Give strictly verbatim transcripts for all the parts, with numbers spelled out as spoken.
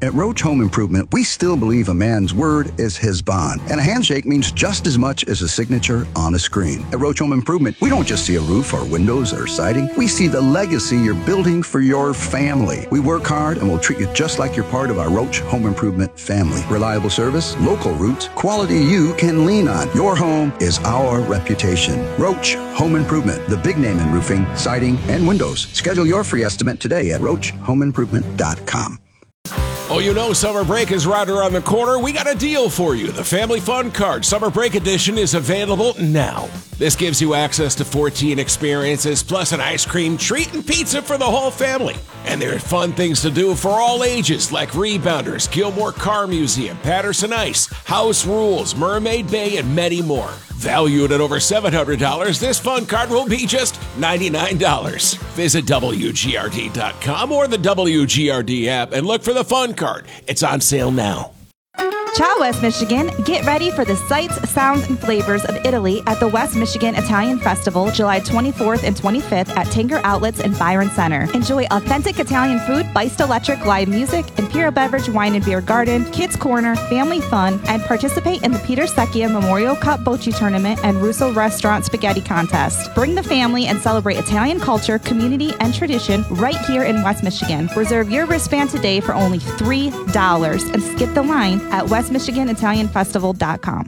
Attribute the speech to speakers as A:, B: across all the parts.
A: At Roach Home Improvement, we still believe a man's word is his bond, and a handshake means just as much as a signature on a screen. At Roach Home Improvement, we don't just see a roof or windows or siding. We see the legacy you're building for your family. We work hard and will treat you just like you're part of our Roach Home Improvement family. Reliable service, local roots, quality you can lean on. Your home is our reputation. Roach Home Improvement, the big name in roofing, siding, and windows. Schedule your free estimate today at roach home improvement dot com.
B: Oh, you know, summer break is right around the corner. We got a deal for you. The Family Fun Card Summer Break Edition is available now. This gives you access to fourteen experiences, plus an ice cream treat and pizza for the whole family. And there are fun things to do for all ages, like Rebounders, Gilmore Car Museum, Patterson Ice, House Rules, Mermaid Bay, and many more. Valued at over seven hundred dollars, this fun card will be just ninety-nine dollars. Visit W G R D dot com or the W G R D app and look for the fun card. It's on sale now.
C: Ciao, West Michigan. Get ready for the sights, sounds, and flavors of Italy at the West Michigan Italian Festival, July twenty-fourth and twenty-fifth at Tanger Outlets and Byron Center. Enjoy authentic Italian food, Beist Electric live music, Imperial Beverage Wine and Beer Garden, Kids Corner, family fun, and participate in the Peter Secchia Memorial Cup Bocce Tournament and Russo Restaurant Spaghetti Contest. Bring the family and celebrate Italian culture, community, and tradition right here in West Michigan. Reserve your wristband today for only three dollars and skip the line at west michigan italian festival dot com.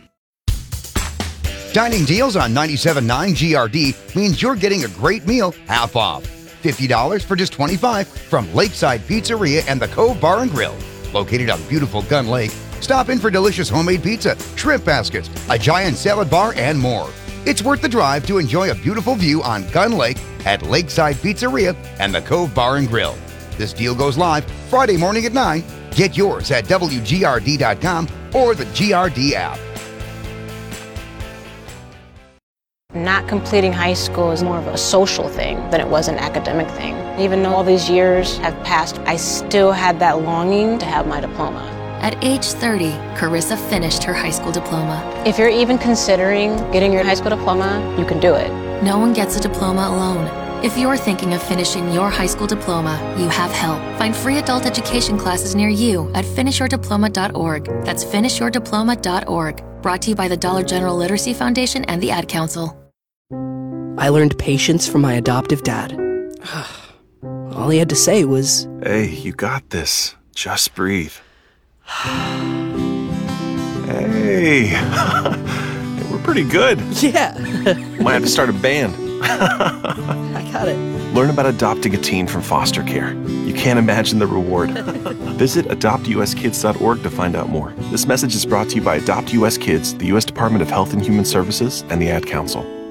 D: Dining deals on ninety-seven point nine G R D means you're getting a great meal half off. fifty dollars for just twenty-five dollars from Lakeside Pizzeria and the Cove Bar and Grill. Located on beautiful Gun Lake, stop in for delicious homemade pizza, shrimp baskets, a giant salad bar, and more. It's worth the drive to enjoy a beautiful view on Gun Lake at Lakeside Pizzeria and the Cove Bar and Grill. This deal goes live Friday morning at nine. Get yours at W G R D dot com or the G R D app.
E: Not completing high school is more of a social thing than it was an academic thing. Even though all these years have passed, I still had that longing to have my diploma.
F: At age thirty, Carissa finished her high school diploma.
E: If you're even considering getting your high school diploma, you can do it.
F: No one gets a diploma alone. If you're thinking of finishing your high school diploma, you have help. Find free adult education classes near you at finish your diploma dot org. That's finish your diploma dot org. Brought to you by the Dollar General Literacy Foundation and the Ad Council.
G: I learned patience from my adoptive dad. All he had to say was,
H: "Hey, you got this. Just breathe." Hey, we're pretty good.
G: Yeah.
H: Might have to start a band.
G: I got it.
H: Learn about adopting a teen from foster care. You can't imagine the reward. Visit adopt u s kids dot org to find out more. This message is brought to you by Adopt U S Kids, the U S Department of Health and Human Services, and the Ad Council.